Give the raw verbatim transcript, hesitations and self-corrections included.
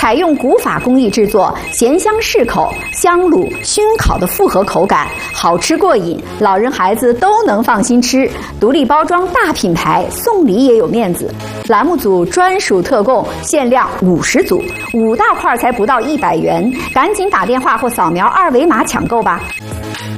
采用古法工艺制作，咸香适口，香卤熏烤的复合口感，好吃过瘾，老人孩子都能放心吃。独立包装大品牌，送礼也有面子。栏目组专属特供，限量五十组，五大块才不到一百元，赶紧打电话或扫描二维码抢购吧。